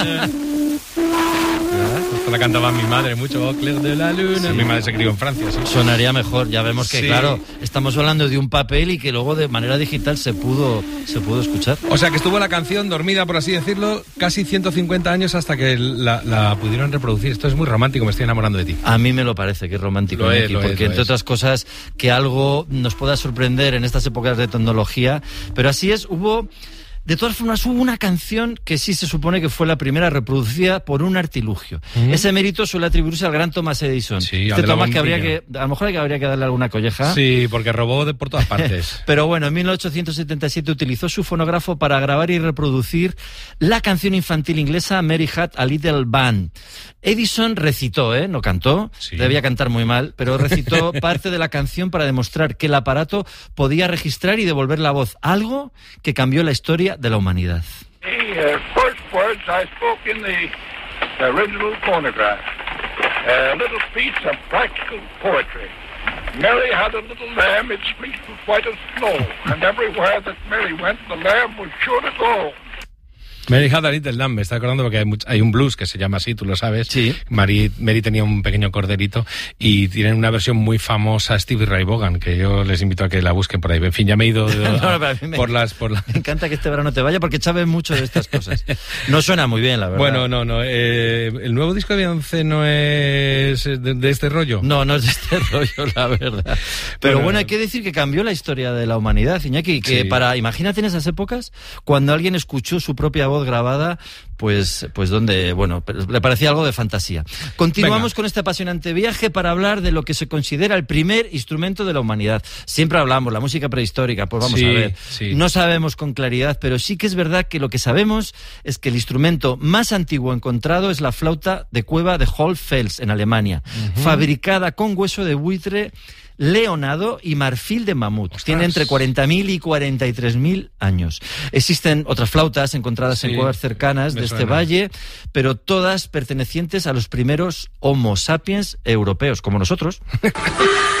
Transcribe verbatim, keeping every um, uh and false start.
Esto la cantaba mi madre mucho, Au clair de la luna. Sí. Mi madre se crió en Francia, sí. Sonaría mejor, ya vemos que, sí. claro, estamos hablando de un papel y que luego de manera digital se pudo, se pudo escuchar. O sea, que estuvo la canción dormida, por así decirlo, casi ciento cincuenta años hasta que la, la pudieron reproducir. Esto es muy romántico, me estoy enamorando de ti. A mí me lo parece que es romántico, lo es, es, lo porque es, entre es. otras cosas, que algo nos pueda sorprender en estas épocas de tecnología, pero así es, hubo... De todas formas, hubo una canción que sí se supone que fue la primera reproducida por un artilugio. Mm. Ese mérito suele atribuirse al gran Thomas Edison. Sí, este Thomas que habría que, a lo mejor habría que darle alguna colleja. Sí, porque robó de por todas partes. Pero bueno, en mil ochocientos setenta y siete utilizó su fonógrafo para grabar y reproducir la canción infantil inglesa Mary Had a Little Band. Edison recitó, ¿eh? No cantó, sí. Debía cantar muy mal, pero recitó parte de la canción para demostrar que el aparato podía registrar y devolver la voz, algo que cambió la historia de la humanidad. The uh, first words I spoke in the, the original phonograph, a little piece of practical poetry. Mary had a little lamb, its fleece was white as snow, and everywhere that Mary went, the lamb was sure to go. Mary Had a Little Lamb, me está acordando porque hay, much, hay un blues que se llama así, tú lo sabes. Sí. Mary, Mary tenía un pequeño corderito y tienen una versión muy famosa, Stevie Ray Vaughan, que yo les invito a que la busquen por ahí. En fin, ya me he ido de, no, a, a por me, las... Por la... Me encanta que este verano te vaya porque sabes mucho de estas cosas. No suena muy bien, la verdad. Bueno, no, no. Eh, ¿El nuevo disco de Beyoncé no es de, de este rollo? No, no es de este rollo, la verdad. Pero bueno, bueno, hay que decir que cambió la historia de la humanidad, Iñaki, que sí. para, imagínate en esas épocas, cuando alguien escuchó su propia voz grabada, pues, pues donde, bueno, le parecía algo de fantasía. Continuamos Venga. con este apasionante viaje para hablar de lo que se considera el primer instrumento de la humanidad. Siempre hablamos, la música prehistórica, pues vamos sí, a ver. Sí. No sabemos con claridad, pero sí que es verdad que lo que sabemos es que el instrumento más antiguo encontrado es la flauta de cueva de Hohlfels, en Alemania, uh-huh. fabricada con hueso de buitre leonado y marfil de mamut. Ostras. Tiene entre cuarenta mil y cuarenta y tres mil años. Existen otras flautas encontradas sí, en cuevas cercanas de este valle, pero todas pertenecientes a los primeros Homo sapiens europeos, como nosotros.